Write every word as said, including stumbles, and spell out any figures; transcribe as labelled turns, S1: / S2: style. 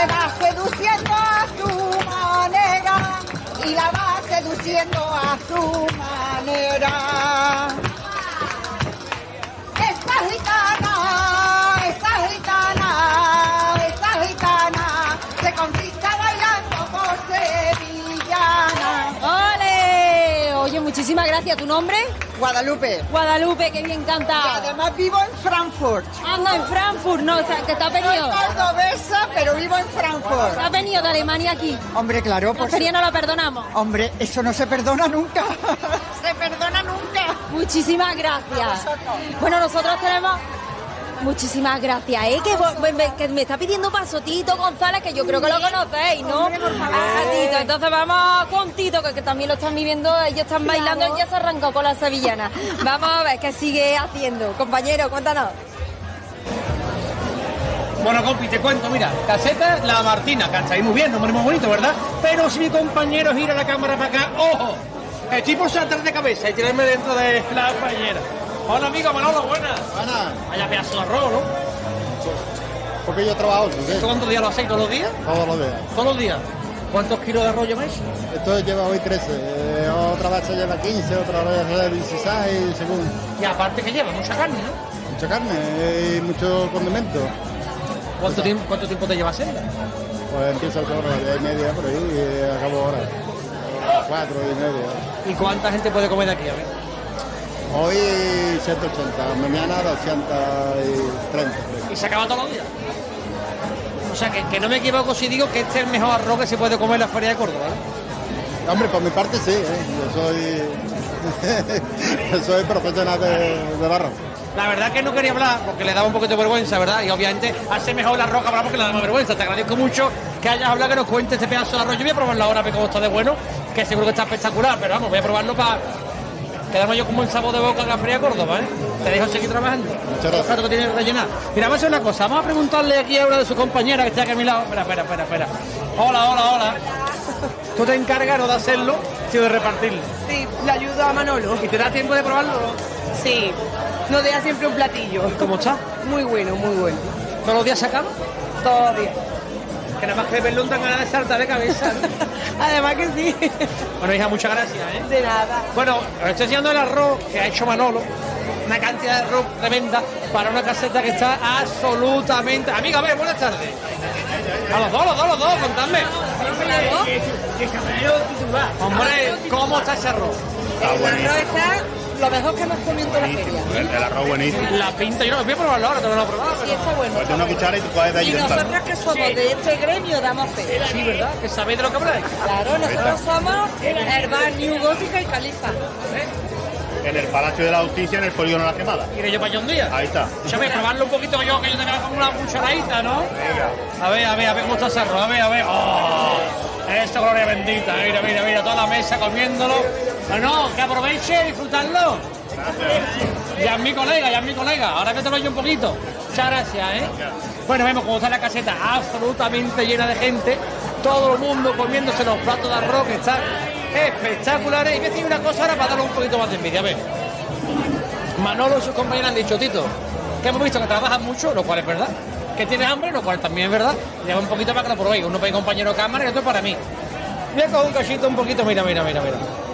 S1: te va seduciendo a su manera y la va seduciendo a su manera. Esa gitana, esa gitana, esa gitana se conquista bailando por sevillana.
S2: ¡Ole! Oye, muchísimas gracias. ¿Tu nombre?
S1: Guadalupe.
S2: Guadalupe, que bien canta.
S1: Y además vivo en Frankfurt.
S2: Anda, en Frankfurt, no, o sea, que te has venido.
S1: Soy cordobesa, pero vivo en Frankfurt.
S2: Te has venido de Alemania aquí.
S1: Hombre, claro,
S2: La
S1: pues.
S2: feria no la perdonamos.
S1: Hombre, eso no se perdona nunca. Se perdona nunca.
S2: Muchísimas gracias. Bueno, nosotros tenemos... Muchísimas gracias, ¿eh? Que, vo- me- que me está pidiendo paso Tito González, que yo creo que lo conocéis, ¿no? Ah, Tito, entonces vamos con Tito, que, que también lo están viviendo, ellos están bailando, él ya se arrancó con la sevillana. Vamos a ver qué sigue haciendo. Compañero, cuéntanos.
S3: Bueno, compi, te cuento, mira, caseta La Martina, ¿cachai? Muy bien, nombre muy bonito, ¿verdad? Pero si mi compañero gira la cámara para acá, ¡ojo! Estoy por saltar de cabeza y tirarme dentro de la paellera. Hola, amigo Manolo, buenas.
S4: Buenas.
S3: Vaya pedazo de arroz, ¿no?
S4: Porque yo trabajo, ¿sí?
S3: ¿Esto cuántos días lo hacéis? ¿Todos los días?
S4: Todos los días.
S3: ¿Todos los días? ¿Cuántos kilos de arroz lleváis?
S4: Esto lleva hoy trece, eh, otra vez se lleva quince, otra vez se lleva dieciséis, según.
S3: Y aparte que lleva mucha carne, ¿no?
S4: Mucha carne eh, y mucho condimento.
S3: ¿Cuánto tiempo, cuánto tiempo te lleva hacerla?
S4: Pues empieza a las diez y media por ahí y acabo ahora. Cuatro y media.
S3: ¿Y cuánta gente puede comer de aquí? A ver.
S4: Hoy ciento ochenta, mañana doscientos treinta.
S3: ¿Y se acaba todos los días? O sea, que, que no me equivoco si digo que este es el mejor arroz que se puede comer en la feria de Córdoba, ¿no?
S4: Hombre, por mi parte sí, ¿eh? Yo soy... yo soy profesional de, de barro.
S3: La verdad que no quería hablar porque le daba un poquito de vergüenza, ¿verdad? Y obviamente hace mejor la roca hablar porque le da más vergüenza. Te agradezco mucho que hayas hablado, que nos cuentes este pedazo de arroz. Yo voy a probarlo ahora, a ver cómo está de bueno, que seguro que está espectacular, pero vamos, voy a probarlo para quedarme yo como el sabor de boca en la feria de Córdoba, ¿eh? Te dejo seguir trabajando.
S4: Muchas gracias.
S3: Que tiene que rellenar. Mira, vamos a hacer una cosa, vamos a preguntarle aquí a una de sus compañeras que está aquí a mi lado. Espera, espera, espera, espera. Hola, hola, hola. ¿Tú te encargas no de hacerlo, sino de repartirlo?
S5: Sí, le ayudo a Manolo.
S3: ¿Y te da tiempo de probarlo?
S5: Sí, nos deja siempre un platillo.
S3: ¿Cómo está?
S5: Muy bueno, muy bueno.
S3: ¿Todos los días se acaba?
S5: Todos los días.
S3: Que nada más que verlo dan ganas de saltar de cabeza, ¿no?
S5: Además que sí.
S3: Bueno, hija, muchas gracias, ¿eh?
S5: De nada.
S3: Bueno, os estoy enseñando el arroz que ha hecho Manolo. Una cantidad de arroz tremenda para una caseta que está absolutamente... Amiga, a ver, buenas tardes. A los dos, a los dos, a los dos, contadme. Hombre, ¿cómo está ese arroz?
S2: El arroz está lo mejor que hemos comido en toda la feria.
S4: El, el arroz buenísimo.
S3: La pinta, yo no voy a probarlo ahora, te lo he probado.
S2: Sí, está bueno.
S4: Pues una cuchara y tú coges de ahí
S2: Y
S4: dentro.
S2: nosotros que somos de este gremio damos fe.
S3: Sí, ¿verdad? Que sabéis de lo que habláis.
S2: Claro, nosotros somos Herbal, New Gótica y Califa.
S4: En el Palacio de la Justicia, en el polígono de la Quemada.
S3: ¿Quieres yo para allá un día?
S4: Ahí está.
S3: Escúchame, probarlo un poquito yo, que yo tenga como una cucharadita, ¿no? A ver, a ver, a ver cómo está ese arroz, a ver, a ver. ¡Oh! Esto, gloria bendita. Mira, mira, mira, toda la mesa comiéndolo. Bueno, que aproveche y disfrutarlo. Ya es mi colega, ya es mi colega. Ahora que te lo oye un poquito. Muchas gracias, ¿eh? Bueno, vemos cómo está la caseta absolutamente llena de gente. Todo el mundo comiéndose los platos de arroz que están espectaculares. Y voy a decir una cosa ahora para darle un poquito más de envidia. A ver. Manolo y sus compañeros han dicho, Tito, que hemos visto que trabajas mucho, lo cual es verdad. Que tienes hambre, lo cual también es verdad. Lleva un poquito para que lo probéis. Uno para mi compañero de cámara y otro para mí. Voy a coger un cachito un poquito, mira, mira, mira, mira.